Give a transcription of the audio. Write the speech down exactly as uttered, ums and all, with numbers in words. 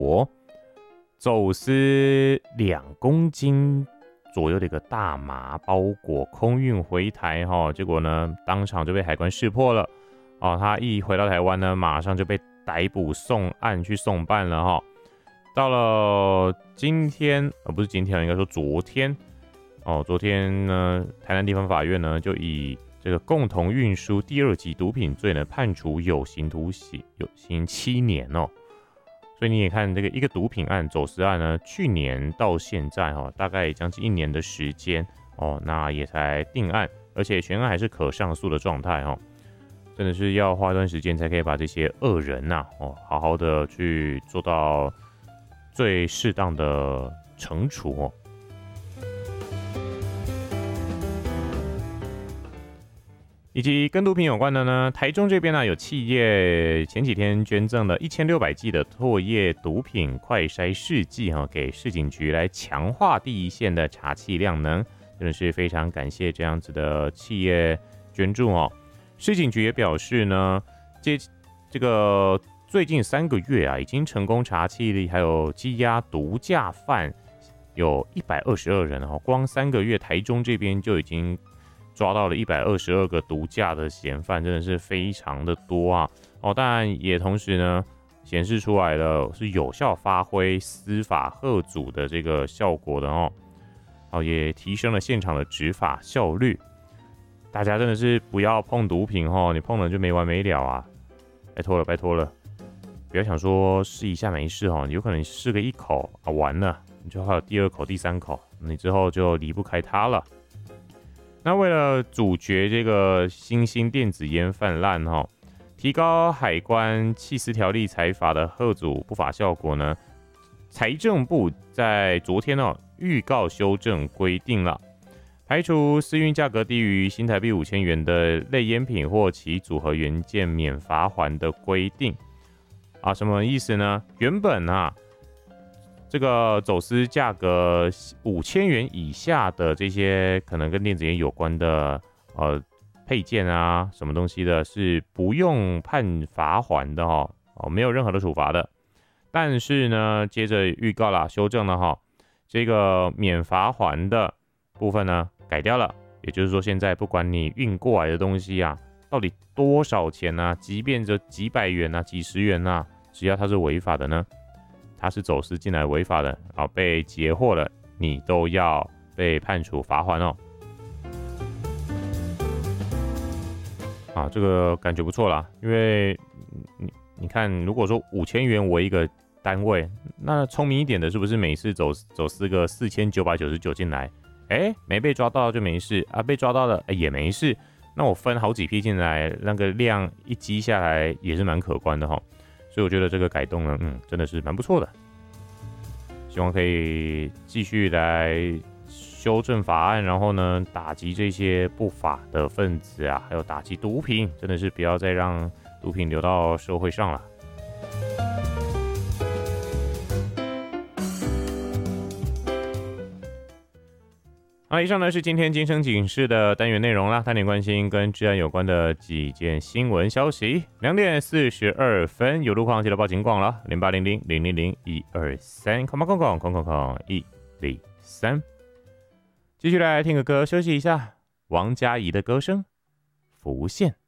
国走私两公斤左右的一个大麻包裹空运回台哈，结果呢当场就被海关识破了哦。他一回到台湾呢，马上就被逮捕送案去送办了哈。到了今天，呃不是今天，应该说昨天哦，昨天呢，台南地方法院呢就以这个共同运输第二级毒品罪呢判处有期徒刑有刑七年哦。所以你也看这个一个毒品案、走私案呢，去年到现在哦，大概将近一年的时间哦，那也才定案，而且全案还是可上诉的状态哦。真的是要花一段时间才可以把这些恶人呐、啊、哦，好好的去做到最适当的惩处哦。以及跟毒品有关的呢，台中这边呢有企业前几天捐赠了一千六百剂的唾液毒品快筛试剂哈，给市警局来强化第一线的查缉量能，真的是非常感谢这样子的企业捐助哦。市警局也表示呢，这这个最近三个月啊，已经成功查缉还有羁押毒驾犯有一百二十二人哦，光三个月台中这边就已经抓到了一百二十二个毒驾的嫌犯，真的是非常的多啊！哦，当然也同时呢，显示出来了是有效发挥司法吓阻的这个效果的哦，哦，也提升了现场的执法效率。大家真的是不要碰毒品哦，你碰了就没完没了啊！拜托了，拜托了，不要想说试一下没事哦，你有可能试个一口啊，完了，你就还有第二口、第三口，你之后就离不开它了。那为了阻绝这个新兴电子烟泛滥哈，提高海关缉私条例裁罚的吓阻不法效果呢，财政部在昨天哦预告修正规定了，排除私运价格低于新台币五千元的类烟品或其组合元件免罚锾的规定啊，什么意思呢？原本啊。这个走私价格五千元以下的这些可能跟电子烟有关的呃配件啊，什么东西的，是不用判罚锾的哈，哦，没有任何的处罚的。但是呢，接着预告啦，修正了哈，这个免罚锾的部分呢改掉了，也就是说，现在不管你运过来的东西啊，到底多少钱啊，即便这几百元啊、几十元啊，只要它是违法的呢。他是走私进来违法的啊，被截获了，你都要被判处罚锾哦。啊，这个感觉不错啦，因为你你看，如果说五千元为一个单位，那聪明一点的是不是每次走走私个四千九百九十九进来，哎，没被抓到就没事啊，被抓到了哎也没事，那我分好几批进来，那个量一积下来也是蛮可观的哈。所以我觉得这个改动呢，嗯，真的是蛮不错的。希望可以继续来修正法案，然后呢，打击这些不法的分子啊，还有打击毒品，真的是不要再让毒品流到社会上了。好，以上呢是今天今生警示的单元内容啦，探点关心跟治安有关的几件新闻消息。两点四十二分，有路况记得报警广了，零八零零零零零一二三，空空空空空空空一零三。继续来听个歌，休息一下。王佳怡的歌声浮现。